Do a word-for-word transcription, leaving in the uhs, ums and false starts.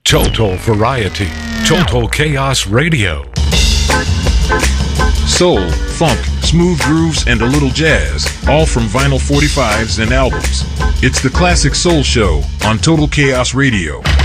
Total variety. Total Chaos Radio. Soul, funk, smooth grooves, and a little jazz, all from vinyl forty-fives and albums. It's the Classic Soul Show on Total Chaos Radio.